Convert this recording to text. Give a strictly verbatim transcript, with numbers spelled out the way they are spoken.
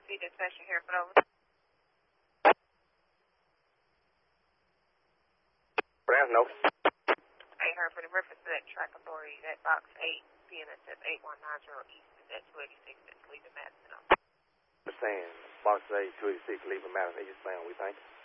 C dispatcher here for over. Brown, no. Hey, Hereford, in reference to that track authority, that box eight, P N S F eight one nine zero East, is that two eighty-six, that's Cleveland, Madison. Understand. Box eight, two eighty-six, Cleveland, Madison. East Sound, we thank you.